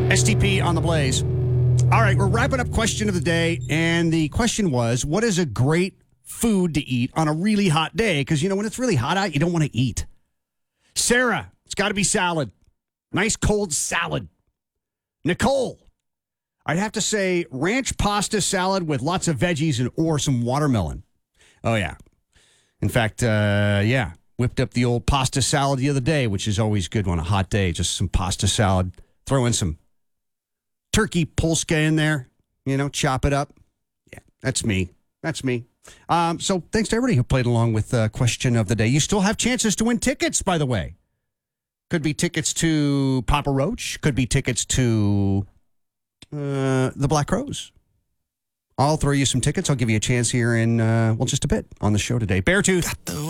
STP on the Blaze. All right, we're wrapping up question of the day, and the question was, what is a great food to eat on a really hot day? Because, when it's really hot out, you don't want to eat. Sarah, it's got to be salad. Nice cold salad. Nicole, I'd have to say ranch pasta salad with lots of veggies or some watermelon. Oh, yeah. In fact, whipped up the old pasta salad the other day, which is always good on a hot day. Just some pasta salad. Throw in some turkey polska in there, chop it up. Yeah, that's me. So thanks to everybody who played along with the question of the day. You still have chances to win tickets, by the way. Could be tickets to Papa Roach. Could be tickets to the Black Crowes. I'll throw you some tickets. I'll give you a chance here in, just a bit on the show today. Beartooth.